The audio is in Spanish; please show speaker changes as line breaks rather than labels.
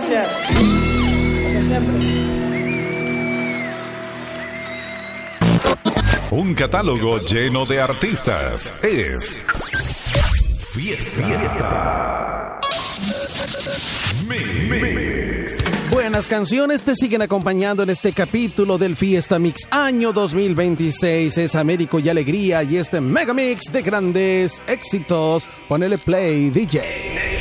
gracias. Como siempre.
Un catálogo lleno de artistas. Es Fiesta Mix.
Buenas canciones te siguen acompañando en este capítulo del Fiesta Mix año 2026. Es Américo y Alegría y este Mega Mix de grandes éxitos. Ponele play, DJ.